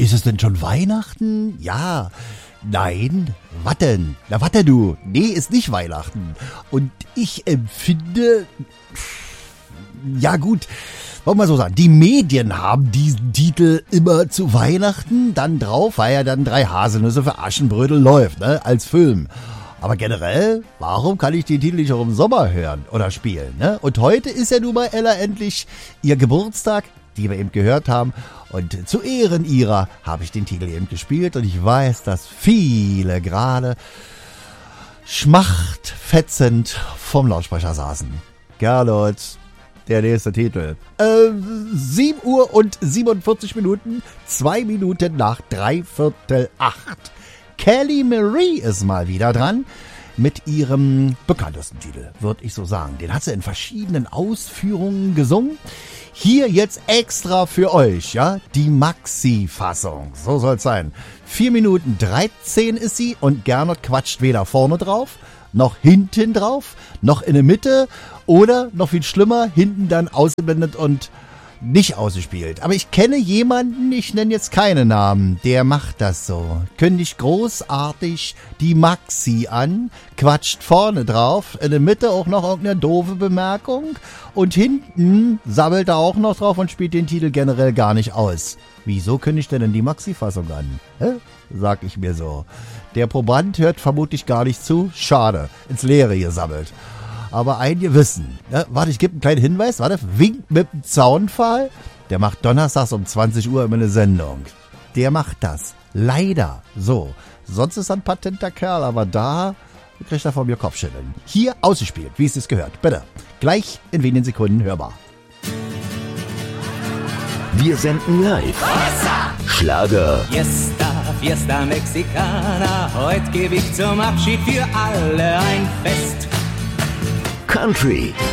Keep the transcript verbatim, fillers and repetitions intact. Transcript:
ist es denn schon Weihnachten? Ja. Nein. Was denn? Na, warte du. Nee, ist nicht Weihnachten. Und ich empfinde... Ja gut, wollen wir so sagen, die Medien haben diesen Titel immer zu Weihnachten dann drauf, weil ja dann drei Haselnüsse für Aschenbrödel läuft, ne, als Film. Aber generell, warum kann ich den Titel nicht auch im Sommer hören oder spielen, ne? Und heute ist ja nun mal Ella endlich ihr Geburtstag, die wir eben gehört haben. Und zu Ehren ihrer habe ich den Titel eben gespielt und ich weiß, dass viele gerade schmachtfetzend vom Lautsprecher saßen. Gerlot. Der nächste Titel. Äh, sieben Uhr und siebenundvierzig Minuten, zwei Minuten nach dreiviertel acht. Kelly Marie ist mal wieder dran mit ihrem bekanntesten Titel, würde ich so sagen. Den hat sie in verschiedenen Ausführungen gesungen. Hier jetzt extra für euch, ja, die Maxi-Fassung. So soll's sein. vier Minuten dreizehn ist sie und Gernot quatscht weder vorne drauf, noch hinten drauf, noch in der Mitte oder, noch viel schlimmer, hinten dann ausgeblendet und nicht ausgespielt. Aber ich kenne jemanden, ich nenne jetzt keine Namen, der macht das so. Kündigt großartig die Maxi an, quatscht vorne drauf, in der Mitte auch noch irgendeine doofe Bemerkung und hinten sammelt er auch noch drauf und spielt den Titel generell gar nicht aus. Wieso kündigt er denn die Maxi-Fassung an? Hä? Sag ich mir so. Der Proband hört vermutlich gar nicht zu. Schade. Ins Leere gesammelt. Aber einige wissen. Ja, warte, ich gebe einen kleinen Hinweis. Warte, winkt mit dem Zaunpfahl. Der macht donnerstags um zwanzig Uhr immer eine Sendung. Der macht das. Leider. So. Sonst ist er ein patenter Kerl, aber da kriegt er von mir Kopfschütteln. Hier ausgespielt, wie es es gehört. Bitte. Gleich in wenigen Sekunden hörbar. Wir senden live. Schlager. Fiesta, Fiesta Mexicana, heute gebe ich zum Abschied für alle ein Fest. Country.